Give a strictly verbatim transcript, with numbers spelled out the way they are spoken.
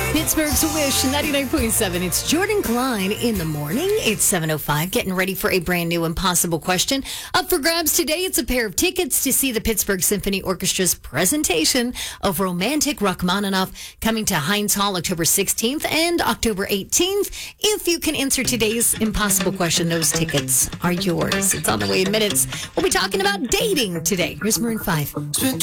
Pittsburgh's Wish ninety-nine point seven. It's Jordan Klein in the morning. It's seven oh five, getting ready for a brand new impossible question. Up for grabs today, it's a pair of tickets to see the Pittsburgh Symphony Orchestra's presentation of Romantic Rachmaninoff coming to Heinz Hall October sixteenth and October eighteenth. If you can answer today's impossible question, those tickets are yours. It's on the way in minutes. We'll be talking about dating today. Here's Maroon five.